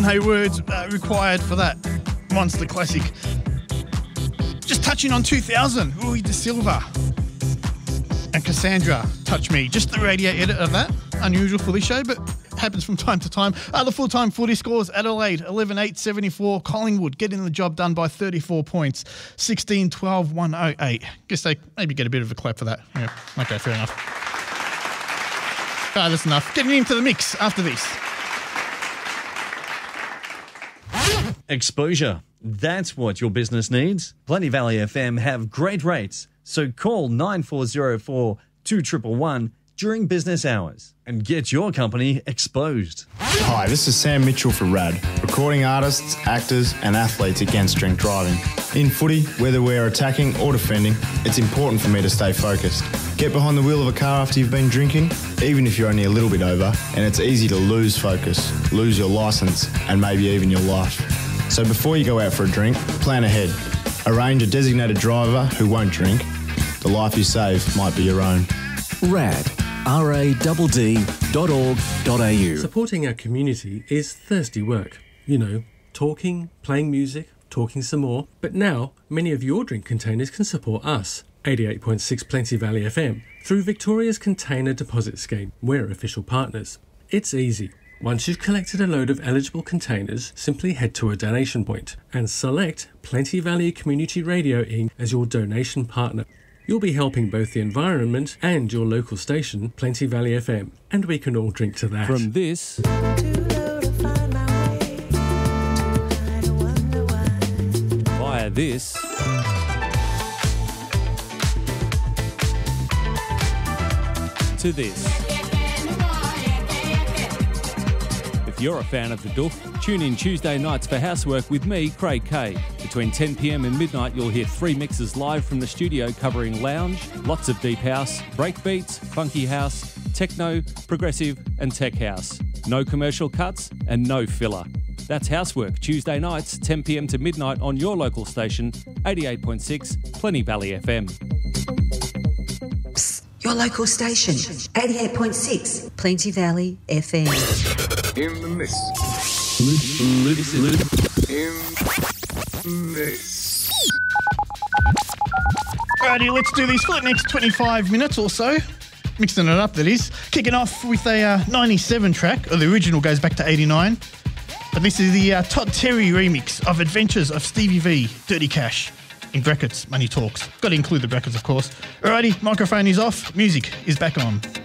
Haywords required for that monster classic. Just touching on 2000, Rui de Silva and Cassandra, Touch Me. Just the radio edit of that. Unusual for this show, but happens from time to time. The full-time footy scores: Adelaide 11-8-74, Collingwood getting the job done by 34 points, 16-12-108. Guess they maybe get a bit of a clap for that. Yeah, okay, fair enough. That's enough. Getting into the mix after this. Exposure. That's what your business needs. Plenty Valley FM have great rates, so call 9404 2111 during business hours and get your company exposed. Hi, this is Sam Mitchell for RAD, recording artists, actors and athletes against drink driving. In footy, whether we're attacking or defending, it's important for me to stay focused. Get behind the wheel of a car after you've been drinking, even if you're only a little bit over, and it's easy to lose focus, lose your licence and maybe even your life. So before you go out for a drink, plan ahead. Arrange a designated driver who won't drink. The life you save might be your own. RAD. radd.org.au. Supporting our community is thirsty work. You know, talking, playing music, talking some more. But now, many of your drink containers can support us, 88.6 Plenty Valley FM, through Victoria's Container Deposit Scheme. We're official partners. It's easy. Once you've collected a load of eligible containers, simply head to a donation point and select Plenty Valley Community Radio Inc. as your donation partner. You'll be helping both the environment and your local station, Plenty Valley FM, and we can all drink to that. From this via this to this. If you're a fan of the Doof, tune in Tuesday nights for Housework with me, Craig Kay. Between 10 p.m. and midnight, you'll hear 3 mixes live from the studio covering lounge, lots of deep house, breakbeats, funky house, techno, progressive and tech house. No commercial cuts and no filler. That's Housework, Tuesday nights, 10 p.m. to midnight on your local station, 88.6 Plenty Valley FM. Psst, your local station, 88.6 Plenty Valley FM. In the mix. Alrighty, let's do this for the next 25 minutes or so. Mixing it up, that is. Kicking off with a 97 track, or the original goes back to 89. But this is the Todd Terry remix of Adventures of Stevie V, Dirty Cash. In brackets, Money Talks. Got to include the brackets, of course. Alrighty, microphone is off. Music is back on.